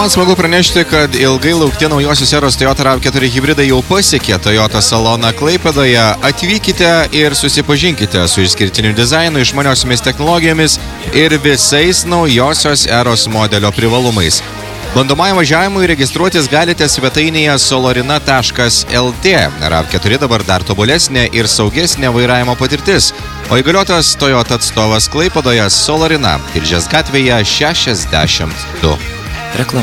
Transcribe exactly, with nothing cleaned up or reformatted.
man smagu pranešti, kad ilgai laukti naujosios eros Toyota RAV keturi hibridai jau pasiekė Toyota saloną Klaipėdoje. Atvykite ir susipažinkite su išskirtiniu dizainu, išmaniosiomis technologijomis ir visais naujosios eros modelio privalumais. Bandomajam važiavimui registruotis galite svetainėje solarina taškas lt. RAV keturi dabar dar tobulesnė ir saugesnė vairavimo patirtis. O įgaliotas Toyota atstovas Klaipėdoje Solarina, Tilžės gatvėje šešiasdešimt du. Reklama.